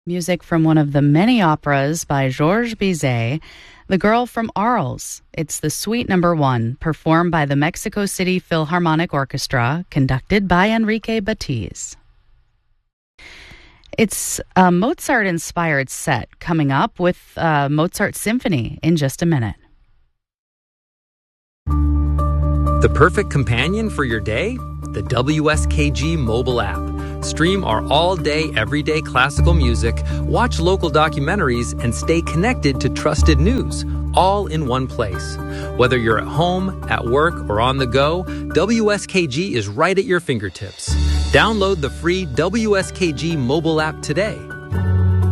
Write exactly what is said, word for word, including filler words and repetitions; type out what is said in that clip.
Music from one of the many operas by Georges Bizet, The Girl from Arles. It's the Suite Number One, performed by the Mexico City Philharmonic Orchestra, conducted by Enrique Batiz. It's a Mozart-inspired set coming up with uh, Mozart Symphony in just a minute. The perfect companion for your day? The W S K G mobile app. Stream our all-day, everyday classical music, watch local documentaries, and stay connected to trusted news, all in one place. Whether you're at home, at work, or on the go, W S K G is right at your fingertips. Download the free W S K G mobile app today.